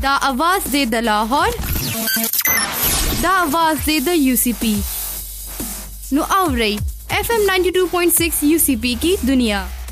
दा आवाज दे द लाहौर, दा आवाज दे द UCP। नु आवरई FM 92.6 UCP की दुनिया।